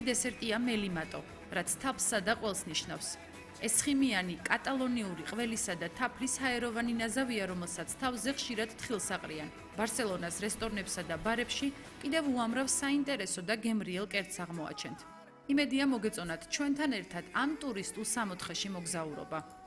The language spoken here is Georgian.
დესერტია მელიმატო, რაც თაფსა და ყველს ნიშნავს. ეს ხიმიანი, კატალონიური ყველისა და თაფლის ჰაეროვანი ნაზავია, რომელსაც თავზე ხშირად თხილს აყრიან. ბარსელონას რესტორნებსა და ბარებში კიდევ უამრავ საინტერესო და გემრიელ კერძს აღმოაჩენთ. იმედია მოგეწონათ ჩვენთან ერთად ამ ტურისტულ სამოთხეში მოგზაურობა.